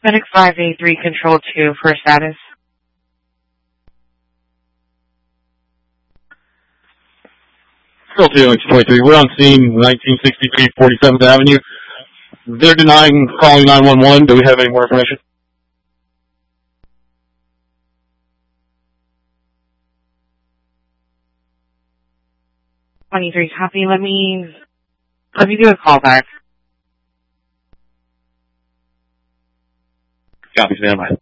Medic 583, Control 2 for status. Control 2, 23. We're on scene 1963 47th Avenue. They're denying calling 911. Do we have any more information? 23 copy. Let me do a call back. Copy, stand by.